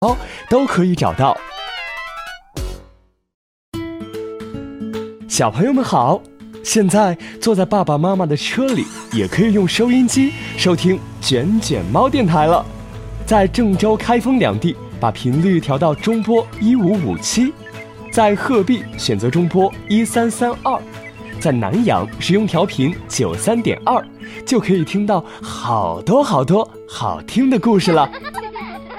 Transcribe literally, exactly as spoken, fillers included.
都可以找到。小朋友们好，现在坐在爸爸妈妈的车里，也可以用收音机收听卷卷猫电台了。在郑州、开封两地，把频率调到中波一五五七；在鹤壁选择中波一三三二；在南阳使用调频九三点二，就可以听到好多好多好听的故事了。